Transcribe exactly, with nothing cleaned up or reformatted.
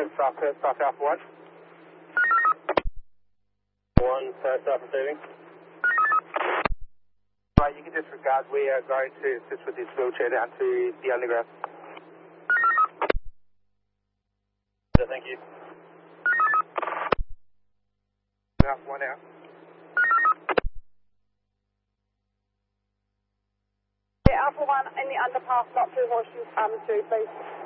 stop, stop Alpha one. One, stop receiving. Right, you can disregard. We are going to assist with this wheelchair down to the underground. Thank you. Alpha one out. Yeah, Alpha one in the underpass, not through Horseshoe, um, two, please.